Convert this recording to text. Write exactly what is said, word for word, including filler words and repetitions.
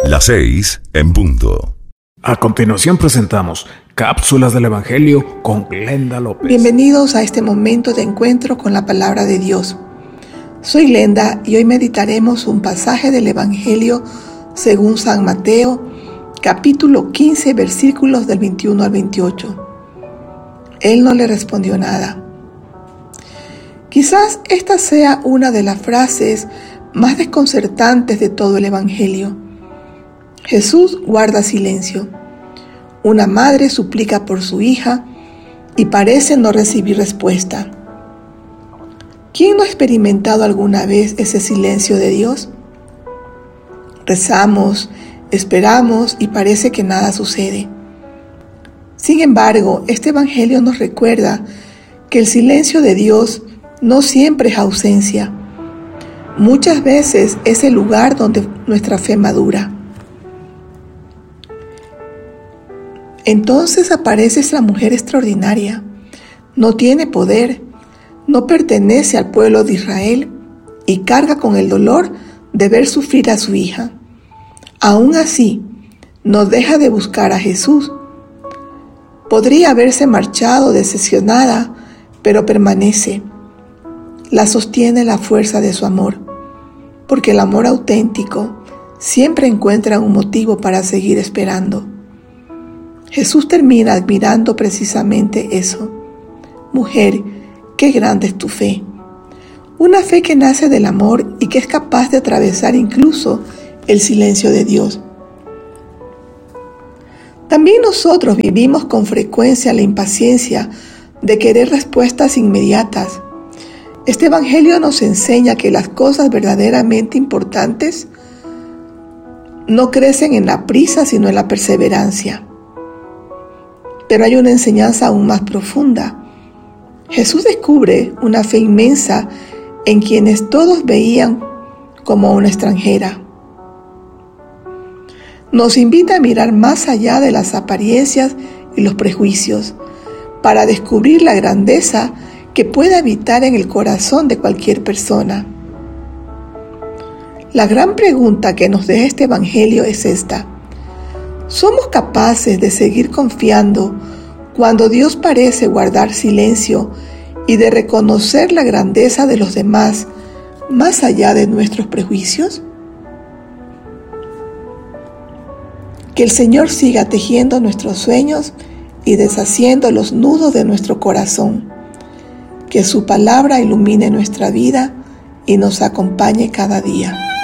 Las seis en punto. A continuación presentamos Cápsulas del Evangelio con Glenda López. Bienvenidos a este momento de encuentro con la Palabra de Dios. Soy Glenda y hoy meditaremos un pasaje del Evangelio según San Mateo, capítulo quince, versículos del veintiuno al veintiocho. Él no le respondió nada. Quizás esta sea una de las frases más desconcertantes de todo el Evangelio. Jesús guarda silencio. Una madre suplica por su hija y parece no recibir respuesta. ¿Quién no ha experimentado alguna vez ese silencio de Dios? Rezamos, esperamos y parece que nada sucede. Sin embargo, este Evangelio nos recuerda que el silencio de Dios no siempre es ausencia. Muchas veces es el lugar donde nuestra fe madura. Entonces aparece esa mujer extraordinaria. No tiene poder, no pertenece al pueblo de Israel y carga con el dolor de ver sufrir a su hija. Aún así, no deja de buscar a Jesús. Podría haberse marchado decepcionada, pero permanece. La sostiene la fuerza de su amor, porque el amor auténtico siempre encuentra un motivo para seguir esperando. Jesús termina admirando precisamente eso. Mujer, qué grande es tu fe. Una fe que nace del amor y que es capaz de atravesar incluso el silencio de Dios. También nosotros vivimos con frecuencia la impaciencia de querer respuestas inmediatas. Este Evangelio nos enseña que las cosas verdaderamente importantes no crecen en la prisa, sino en la perseverancia. Pero hay una enseñanza aún más profunda. Jesús descubre una fe inmensa en quienes todos veían como una extranjera. Nos invita a mirar más allá de las apariencias y los prejuicios para descubrir la grandeza que puede habitar en el corazón de cualquier persona. La gran pregunta que nos deja este Evangelio es esta: ¿somos capaces de seguir confiando cuando Dios parece guardar silencio y de reconocer la grandeza de los demás más allá de nuestros prejuicios? Que el Señor siga tejiendo nuestros sueños y deshaciendo los nudos de nuestro corazón. Que su palabra ilumine nuestra vida y nos acompañe cada día.